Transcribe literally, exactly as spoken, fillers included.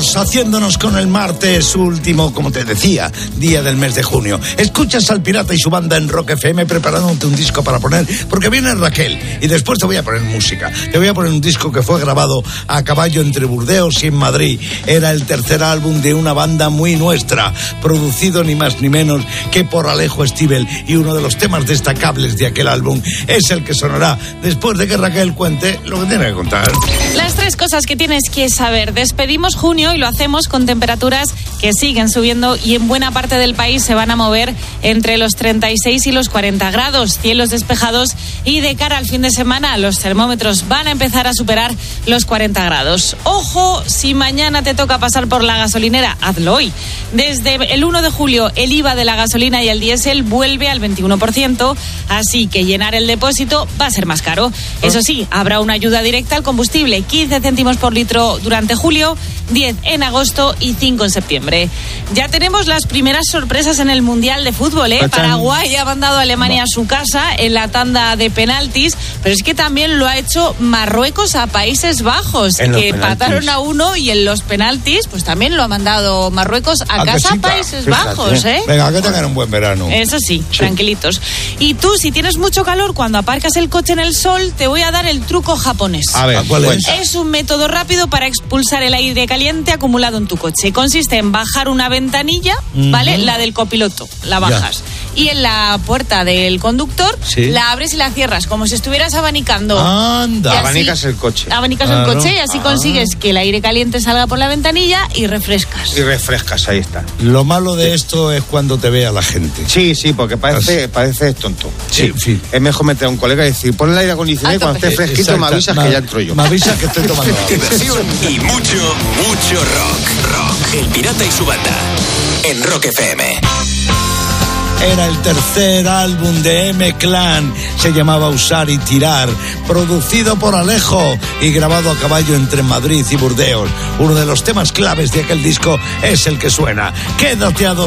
Seguimos haciéndonos con el martes último, como te decía, día del mes de junio. Escuchas al Pirata y su banda en Rock F M preparándote un disco para poner, porque viene Raquel y después te voy a poner música. Te voy a poner un disco que fue grabado a caballo entre Burdeos y en Madrid. Era el tercer álbum de una banda muy nuestra, producido ni más ni menos que por Alejo Stivel, y uno de los temas destacables de aquel álbum es el que sonará después de que Raquel cuente lo que tiene que contar. Las tres cosas que tienes que saber. Despedimos junio y lo hacemos con temperaturas que siguen subiendo y en buena parte del país se van a mover entre los treinta y seis y los cuarenta grados, cielos despejados, y de cara al fin de semana los termómetros van a empezar a superar los cuarenta grados. Ojo, si mañana te toca pasar por la gasolinera, hazlo hoy. Desde el uno de julio el I V A de la gasolina y el diésel vuelve al veintiuno por ciento, así que llenar el depósito va a ser más caro. Eso sí, habrá una ayuda directa al combustible, quince céntimos por litro durante julio, diez en agosto y cinco en septiembre. Ya tenemos las primeras sorpresas en el Mundial de Fútbol, ¿eh? Paraguay ha mandado a Alemania a su casa en la tanda de penaltis, pero es que también lo ha hecho Marruecos a Países Bajos, que empataron a uno, y en los penaltis pues también lo ha mandado Marruecos a, a casa a Países Fíjate. Bajos, ¿eh? Venga, que tengan un buen verano. Eso sí, sí, tranquilitos. Y tú, si tienes mucho calor, cuando aparcas el coche en el sol, te voy a dar el truco japonés. A ver, ¿cuál es? Es un método rápido para expulsar el aire caliente acumulado en tu coche. Consiste en bajar una ventanilla, uh-huh. ¿vale? La del copiloto, la bajas. Ya. Y en la puerta del conductor, sí. la abres y la cierras, como si estuvieras abanicando. Anda. Así, abanicas el coche. Abanicas claro. el coche y así ah. consigues que el aire caliente salga por la ventanilla y refrescas. Y refrescas, ahí está. Lo malo de sí. esto es cuando te vea la gente. Sí, sí, porque parece, parece tonto. Sí, sí. Es mejor meter a un colega y decir, pon el aire acondicionado y cuando esté fresquito Exacto. me avisas ma- que ya entro yo. Me avisas que estoy tomando agua. Diversión y mucho, mucho rock. Rock. El Pirata y su banda. En Rock F M. Era el tercer álbum de M-Clan, se llamaba Usar y Tirar, producido por Alejo y grabado a caballo entre Madrid y Burdeos. Uno de los temas claves de aquel disco es el que suena. Quédate a dormir.